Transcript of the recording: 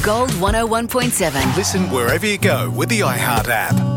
Gold 101.7. Listen wherever you go with the iHeart app.